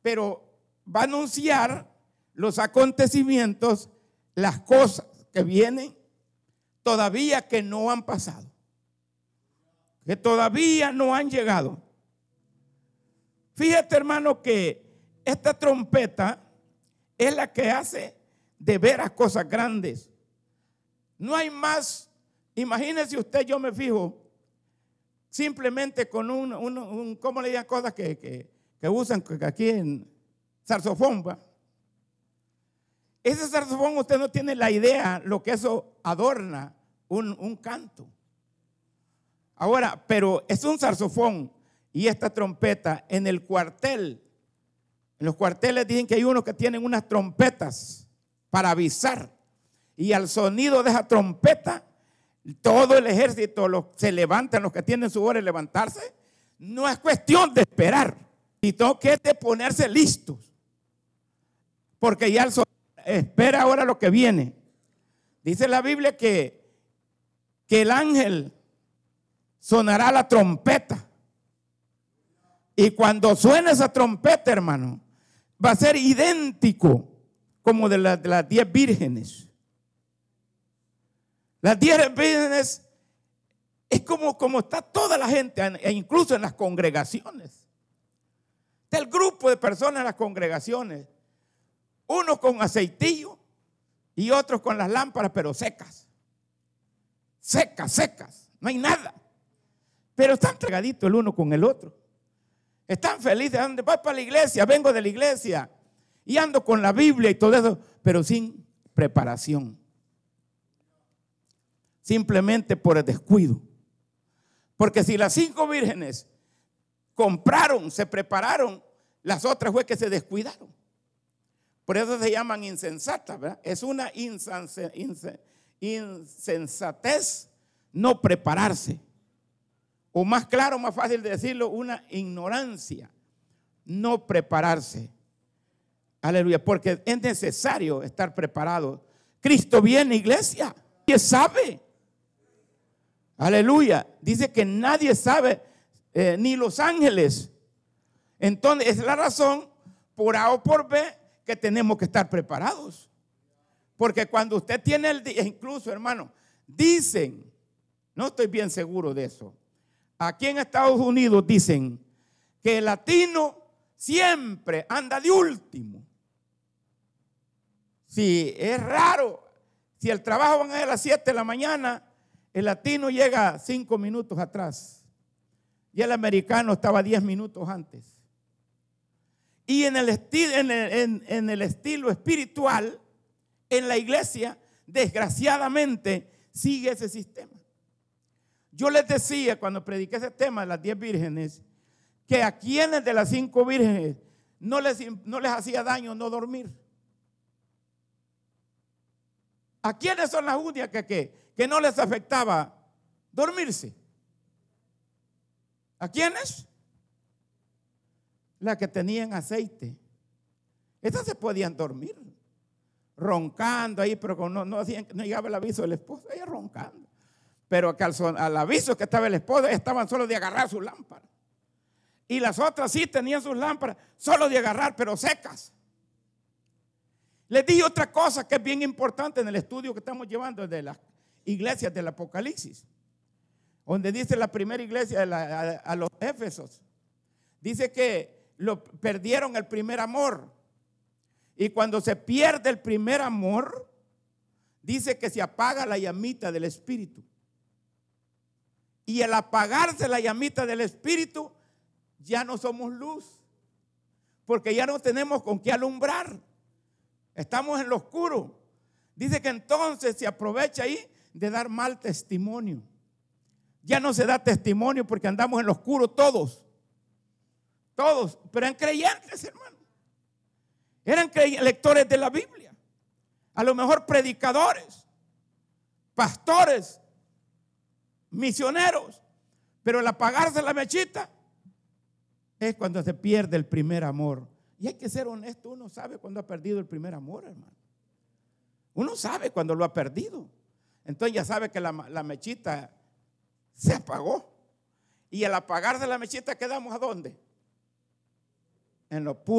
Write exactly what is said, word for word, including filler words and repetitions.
pero va a anunciar los acontecimientos, las cosas que vienen todavía que no han pasado, que todavía no han llegado. Fíjate, hermano, que esta trompeta es la que hace de veras cosas grandes. No hay más. Imagínese usted, yo me fijo simplemente con un, un, un ¿cómo le llaman cosas que, que, que usan aquí en saxofón? ¿Va? Ese saxofón, usted no tiene la idea lo que eso adorna un, un canto. Ahora, pero es un saxofón y esta trompeta en el cuartel. En los cuarteles dicen que hay unos que tienen unas trompetas para avisar. Y al sonido de esa trompeta, todo el ejército los, se levantan, los que tienen su hora de levantarse. No es cuestión de esperar, sino que es de ponerse listos. Porque ya el sonido espera ahora lo que viene. Dice la Biblia que, que el ángel sonará la trompeta. Y cuando suene esa trompeta, hermano, va a ser idéntico como de, la, de las diez vírgenes. Las diez vírgenes es como, como está toda la gente, e incluso en las congregaciones. Está el grupo de personas en las congregaciones. Unos con aceitillo y otros con las lámparas, pero secas. Secas, secas. No hay nada. Pero están pegaditos el uno con el otro. Están felices. Voy para la iglesia, vengo de la iglesia y ando con la Biblia y todo eso, pero sin preparación. Simplemente por el descuido. Porque si las cinco vírgenes compraron, se prepararon, las otras fue que se descuidaron. Por eso se llaman insensatas, ¿verdad? Es una insensatez no prepararse. O más claro, más fácil de decirlo, una ignorancia no prepararse. Aleluya, porque es necesario estar preparado. Cristo viene, iglesia, nadie sabe. Aleluya, dice que nadie sabe, eh, ni los ángeles. Entonces es la razón por A o por B que tenemos que estar preparados. Porque cuando usted tiene el día, incluso hermano, dicen, no estoy bien seguro de eso, aquí en Estados Unidos dicen que el latino siempre anda de último. Si es raro, si el trabajo van a ir a las siete de la mañana, el latino llega cinco minutos atrás y el americano estaba diez minutos antes. Y en el, esti- en, el, en, en el estilo espiritual, en la iglesia, desgraciadamente, sigue ese sistema. Yo les decía cuando prediqué ese tema de las diez vírgenes, que a quienes de las cinco vírgenes no les, no les hacía daño no dormir. ¿A quiénes son las únicas que, que, que no les afectaba dormirse? ¿A quiénes? Las que tenían aceite. Estas se podían dormir, roncando ahí, pero no, no, hacían, no llegaba el aviso del esposo, ellas roncando. Pero que al, son, al aviso que estaba el esposo, estaban solo de agarrar su lámpara. Y las otras sí tenían sus lámparas, solo de agarrar, pero secas. Les dije otra cosa que es bien importante en el estudio que estamos llevando de las iglesias del Apocalipsis, donde dice la primera iglesia de la, a, a los Éfesos, dice que lo, perdieron el primer amor. Y cuando se pierde el primer amor, dice que se apaga la llamita del espíritu. Y al apagarse la llamita del espíritu, ya no somos luz, porque ya no tenemos con qué alumbrar. Estamos en lo oscuro. Dice que entonces se aprovecha ahí de dar mal testimonio. Ya no se da testimonio porque andamos en lo oscuro todos. Todos, pero eran creyentes, hermano. Eran lectores de la Biblia. A lo mejor predicadores, pastores, misioneros. Pero al apagarse la mechita es cuando se pierde el primer amor. Y hay que ser honesto, uno sabe cuando ha perdido el primer amor, hermano. Uno sabe cuando lo ha perdido. Entonces ya sabe que la, la mechita se apagó. Y al apagarse la mechita quedamos ¿a dónde? En lo puro.